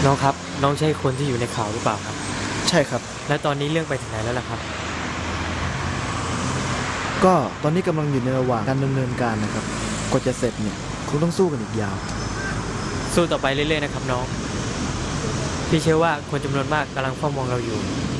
น้องครับน้องใช่คนที่อยู่ในข่าวหรือเปล่าครับใช่ครับและตอนนี้เรื่องไปถึงไหนแล้วล่ะครับก็ตอนนี้กำลังอยู่ในระหว่างการดำเนินการนะครับกว่าจะเสร็จเนี่ยคงต้องสู้กันอีกยาวสู้ต่อไปเรื่อยๆนะครับน้องพี่เชื่อว่าคนจำนวนมากกำลังเฝ้ามองเราอยู่